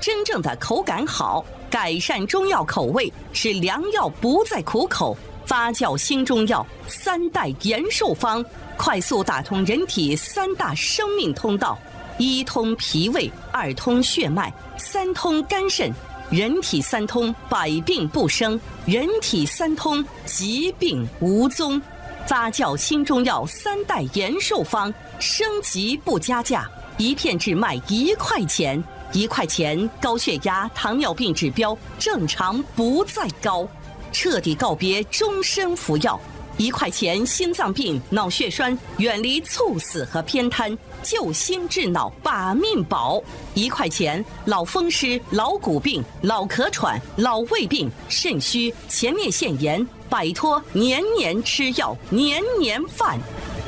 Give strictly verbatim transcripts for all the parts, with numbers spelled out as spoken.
真正的口感好，改善中药口味，使良药不再苦口。发酵新中药三代延寿方，快速打通人体三大生命通道：一通脾胃，二通血脉，三通肝肾。人体三通，百病不生；人体三通，疾病无踪。发酵新中药三代延寿方，升级不加价，一片只卖一块钱。一块钱，高血压、糖尿病指标正常不再高，彻底告别终身服药。一块钱，心脏病、脑血栓远离猝死和偏瘫，救心治脑把命保。一块钱，老风湿、老骨病、老咳喘、老胃病、肾虚、前列腺炎，摆脱年年吃药、年年犯。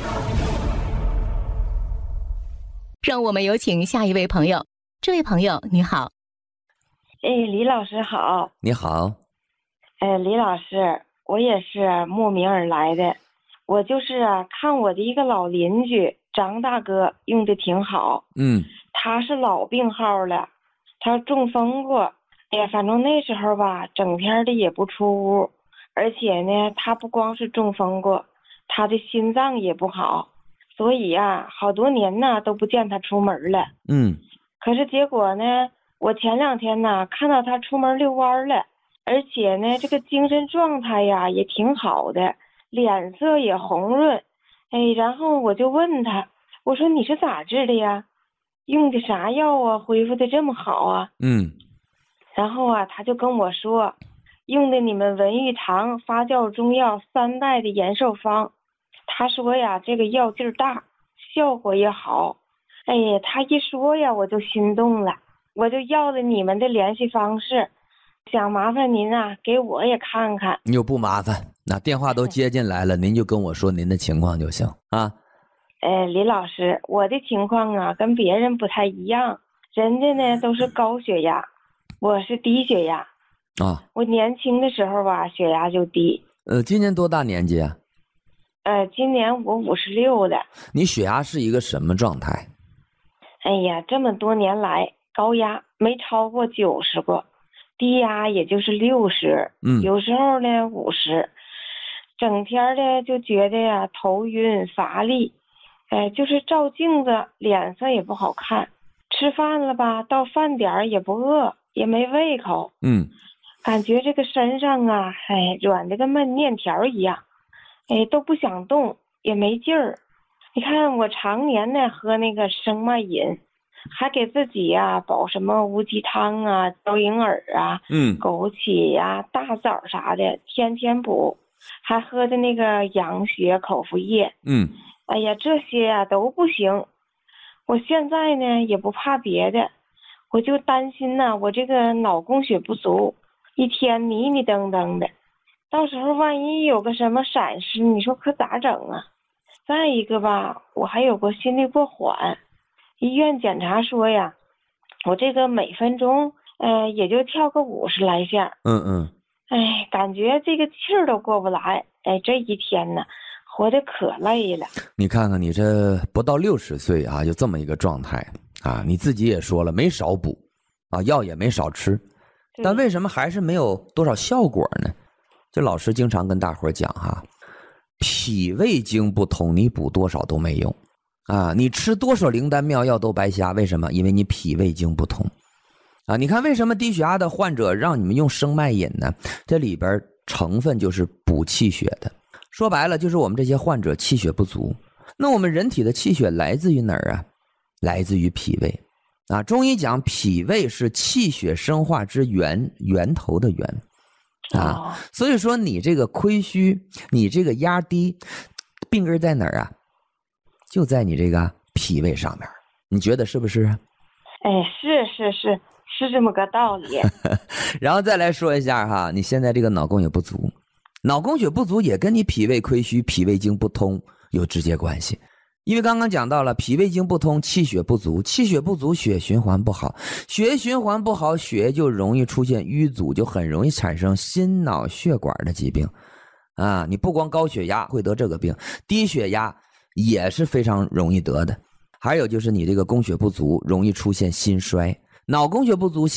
让我们有请下一位朋友。这位朋友你好。 哎，李老师好。 你好。 哎，李老师，我也是慕名而来的。我就是啊，看我的一个老邻居张大哥用的挺好。 嗯。 他是老病号了，他中风过。哎呀，反正那时候吧，整天的也不出屋，而且呢，他不光是中风过，他的心脏也不好，所以啊，好多年呢都不见他出门了。 嗯。 可是结果呢，我前两天呢看到他出门遛弯了，而且呢这个精神状态呀也挺好的，脸色也红润。哎，然后我就问他，我说你是咋治的呀？用的啥药啊？恢复的这么好啊？ 嗯。 然后啊他就跟我说，用的你们文玉堂发酵中药三代的延寿方。他说呀，这个药劲儿大，效果也好。哎呀，他一说呀，我就心动了，我就要了你们的联系方式，想麻烦您啊，给我也看看。 又不麻烦，那电话都接进来了，您就跟我说您的情况就行啊。 哎，李老师，我的情况啊，跟别人不太一样，人家呢都是高血压，我是低血压。 啊。 我年轻的时候吧，血压就低。 呃，今年多大年纪啊？ 呃，今年我五十六了。 你血压是一个什么状态？ 哎呀，这么多年来，高压没超过九十过，低压也就是六十， 嗯， 有时候呢五十，整天的就觉得呀头晕乏力，哎，就是照镜子脸色也不好看，吃饭了吧，到饭点也不饿，也没胃口， 嗯， 感觉这个身上啊，哎，软的跟焖面条一样，哎，都不想动，也没劲儿。你看我常年呢喝那个生脉饮，还给自己呀、啊、煲什么乌鸡汤啊、雕银耳啊、 嗯、 枸杞呀、啊、大枣啥的，天天补，还喝的那个养血口服液。 嗯， 哎呀，这些呀、啊、都不行。我现在呢也不怕别的，我就担心呢、啊、我这个脑供血不足，一天迷迷瞪瞪的，到时候万一有个什么闪失，你说可咋整啊？再一个吧，我还有过心律过缓，医院检查说呀，我这个每分钟呃也就跳个五十来下。 嗯嗯。 哎，感觉这个气儿都过不来，哎，这一天呢，活得可累了。 你看看你这不到六十岁啊，就这么一个状态啊，你自己也说了，没少补啊，药也没少吃，但为什么还是没有多少效果呢？就老师经常跟大伙讲哈。脾胃经不通，你补多少都没用啊！你吃多少灵丹妙药都白瞎，为什么？因为你脾胃经不通啊！你看为什么低血压的患者让你们用生脉饮呢？这里边成分就是补气血的，说白了就是我们这些患者气血不足。那我们人体的气血来自于哪儿啊？来自于脾胃啊！中医讲脾胃是气血生化之源，源头的源。啊，所以说你这个亏虚，你这个压低，病根在哪儿啊？就在你这个脾胃上面，你觉得是不是？ 哎，是是是是这么个道理。 然后再来说一下哈，你现在这个脑供血不足，脑供血不足也跟你脾胃亏虚、脾胃经不通有直接关系。因为刚刚讲到了脾胃经不通，气血不足，气血不足，血循环不好，血循环不好，血就容易出现淤阻，就很容易产生心脑血管的疾病啊！你不光高血压会得这个病，低血压也是非常容易得的。还有就是你这个供血不足，容易出现心衰，脑供血不足。